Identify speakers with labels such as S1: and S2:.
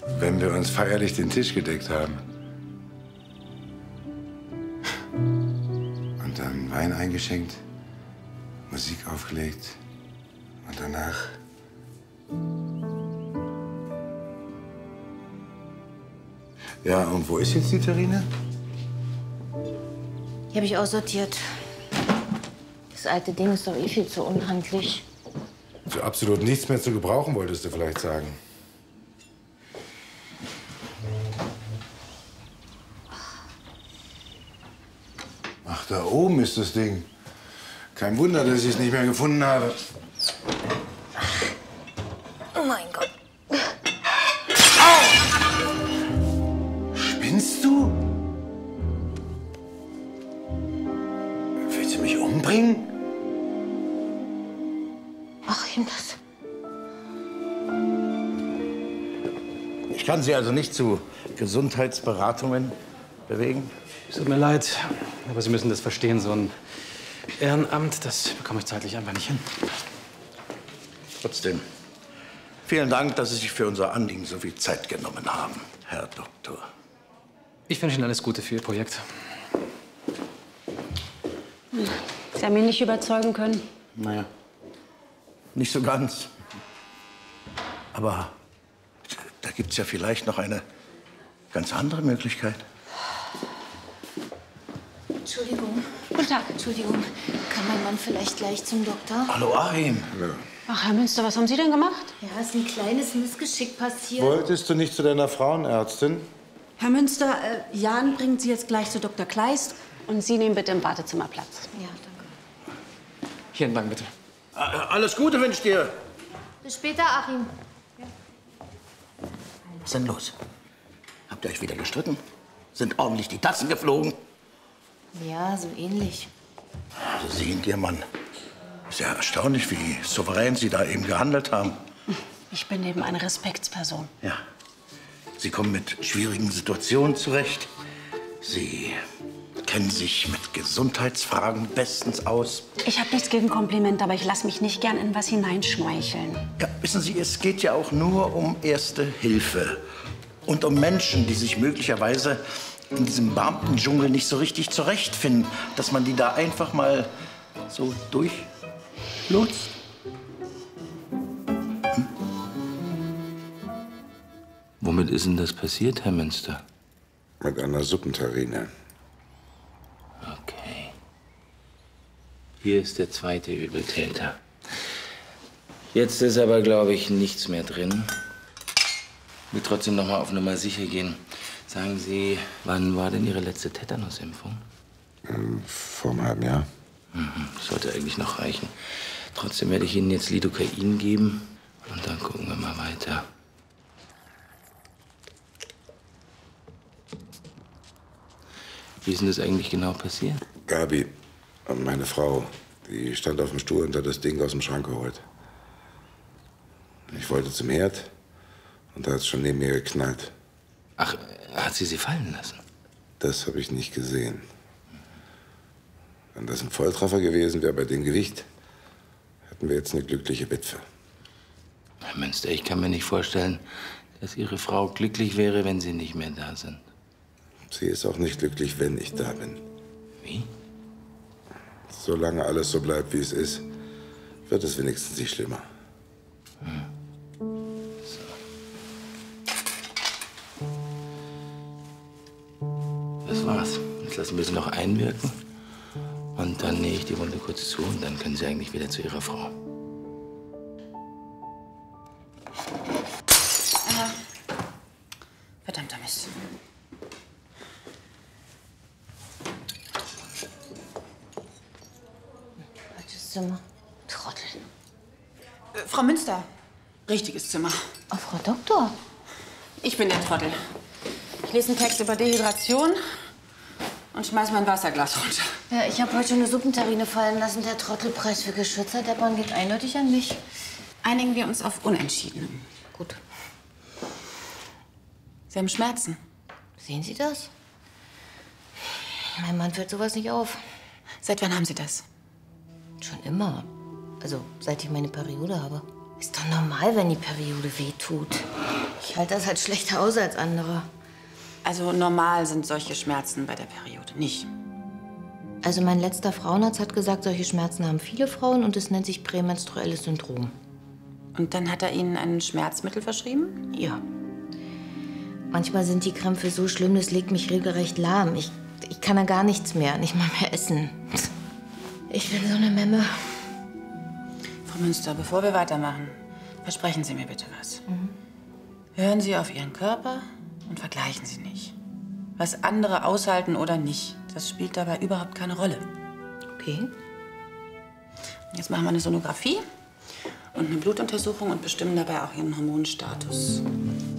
S1: wenn wir uns feierlich den Tisch gedeckt haben. Und dann Wein eingeschenkt, Musik aufgelegt und danach... Ja, und wo ist jetzt die Terrine?
S2: Die habe ich aussortiert. Das alte Ding ist doch eh viel zu unhandlich.
S1: Für absolut nichts mehr zu gebrauchen, wolltest du vielleicht sagen. Ach, da oben ist das Ding. Kein Wunder, dass ich es nicht mehr gefunden habe.
S2: Oh mein Gott.
S1: Spinnst du? Willst du mich umbringen?
S2: Achim, das...
S3: Ich kann Sie also nicht zu Gesundheitsberatungen bewegen?
S4: Es tut mir leid, aber Sie müssen das verstehen. So ein Ehrenamt, das bekomme ich zeitlich einfach nicht hin.
S3: Trotzdem, vielen Dank, dass Sie sich für unser Anliegen so viel Zeit genommen haben, Herr Doktor.
S4: Ich wünsche Ihnen alles Gute für Ihr Projekt.
S5: Sie haben ihn nicht überzeugen können?
S3: Naja, nicht so ganz. Aber da gibt's ja vielleicht noch eine ganz andere Möglichkeit.
S2: Entschuldigung.
S5: Guten Tag.
S2: Entschuldigung. Kann mein Mann vielleicht gleich zum Doktor?
S3: Hallo, Achim.
S5: Ach, Herr Münster, was haben Sie denn gemacht?
S2: Ja, ist ein kleines Missgeschick passiert.
S1: Wolltest du nicht zu deiner Frauenärztin?
S5: Herr Münster, Jan bringt Sie jetzt gleich zu Dr. Kleist. Und Sie nehmen bitte im Wartezimmer Platz.
S2: Ja, danke.
S4: Hier entlang, bitte.
S3: Alles Gute wünscht dir.
S2: Bis später, Achim.
S3: Was ist denn los? Habt ihr euch wieder gestritten? Sind ordentlich die Tassen geflogen?
S2: Ja, so ähnlich.
S3: Also Sie und Ihr Mann. Ist ja erstaunlich, wie souverän Sie da eben gehandelt haben.
S5: Ich bin eben eine Respektsperson.
S3: Ja. Sie kommen mit schwierigen Situationen zurecht. Sie kennen sich mit Gesundheitsfragen bestens aus.
S5: Ich habe nichts gegen Komplimente, aber ich lasse mich nicht gern in was hineinschmeicheln.
S3: Ja, wissen Sie, es geht ja auch nur um Erste Hilfe. Und um Menschen, die sich möglicherweise in diesem Beamtendschungel nicht so richtig zurechtfinden. Dass man die da einfach mal so durchlotst.
S6: Womit ist denn das passiert, Herr Münster?
S1: Mit einer Suppenterrine.
S6: Okay. Hier ist der zweite Übeltäter. Jetzt ist aber, glaube ich, nichts mehr drin. Ich will trotzdem noch mal auf Nummer sicher gehen. Sagen Sie, wann war denn Ihre letzte Tetanusimpfung?
S1: Vor einem halben Jahr.
S6: Sollte eigentlich noch reichen. Trotzdem werde ich Ihnen jetzt Lidocain geben. Und dann gucken wir mal weiter. Wie ist denn das eigentlich genau passiert?
S1: Gabi, meine Frau, die stand auf dem Stuhl und hat das Ding aus dem Schrank geholt. Ich wollte zum Herd und da hat es schon neben mir geknallt.
S6: Ach, hat sie fallen lassen?
S1: Das habe ich nicht gesehen. Wenn das ein Volltreffer gewesen wäre bei dem Gewicht, hätten wir jetzt eine glückliche Witwe.
S6: Herr Münster, ich kann mir nicht vorstellen, dass Ihre Frau glücklich wäre, wenn Sie nicht mehr da sind.
S1: Sie ist auch nicht glücklich, wenn ich da bin.
S6: Wie?
S1: Solange alles so bleibt, wie es ist, wird es wenigstens nicht schlimmer.
S6: Das war's. Jetzt lassen wir sie noch einwirken. Und dann nähe ich die Wunde kurz zu und dann können Sie eigentlich wieder zu Ihrer Frau.
S5: Verdammter Mist.
S2: Falsches Zimmer. Trottel.
S5: Frau Münster, richtiges Zimmer.
S2: Oh, Frau Doktor.
S5: Ich bin der Trottel. Ich lese einen Text über Dehydration und schmeiß mein Wasserglas runter.
S2: Ja, ich habe heute schon eine Suppenterrine fallen lassen. Der Trottelpreis für Geschützer, der Bahn geht eindeutig an mich.
S5: Einigen wir uns auf Unentschieden.
S2: Gut.
S5: Sie haben Schmerzen.
S2: Sehen Sie das? Mein Mann fällt sowas nicht auf.
S5: Seit wann haben Sie das?
S2: Schon immer. Also, seit ich meine Periode habe. Ist doch normal, wenn die Periode wehtut. Ich halte das halt schlechter aus als andere.
S5: Also normal sind solche Schmerzen bei der Periode nicht.
S2: Also mein letzter Frauenarzt hat gesagt, solche Schmerzen haben viele Frauen und es nennt sich prämenstruelles Syndrom.
S5: Und dann hat er Ihnen ein Schmerzmittel verschrieben?
S2: Ja. Manchmal sind die Krämpfe so schlimm, das legt mich regelrecht lahm. Ich kann da gar nichts mehr, nicht mal mehr essen. Ich bin so eine Memme.
S5: Frau Münster, bevor wir weitermachen, versprechen Sie mir bitte was. Hören Sie auf Ihren Körper und vergleichen Sie nicht. Was andere aushalten oder nicht, das spielt dabei überhaupt keine Rolle.
S2: Okay.
S5: Jetzt machen wir eine Sonographie und eine Blutuntersuchung und bestimmen dabei auch Ihren Hormonstatus.